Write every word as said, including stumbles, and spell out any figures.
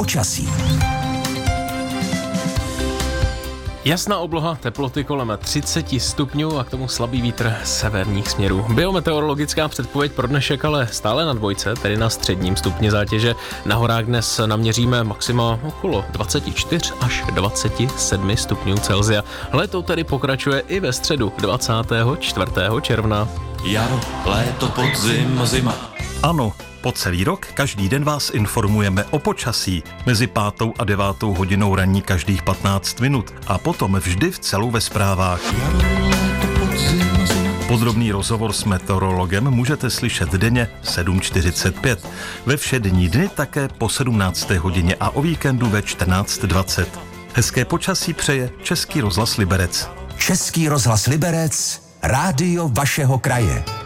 počasí. Jasná obloha, teploty kolem třicet stupňů a k tomu slabý vítr severních směrů. Biometeorologická předpověď pro dnešek ale stále na dvojce, tedy na středním stupni zátěže. Na horách dnes naměříme maxima okolo dvacet čtyři až dvacet sedm stupňů Celsia. Léto tedy pokračuje i ve středu dvacátého čtvrtého června. Jaro, léto, podzim, zima. Ano, po celý rok každý den vás informujeme o počasí. Mezi pátou a devátou hodinou ranní každých patnáct minut a potom vždy v celou ve zprávách. Podrobný rozhovor s meteorologem můžete slyšet denně sedm čtyřicet pět. Ve všední dny také po sedmnácté hodině a o víkendu ve čtrnáct dvacet. Hezké počasí přeje Český rozhlas Liberec. Český rozhlas Liberec, rádio vašeho kraje.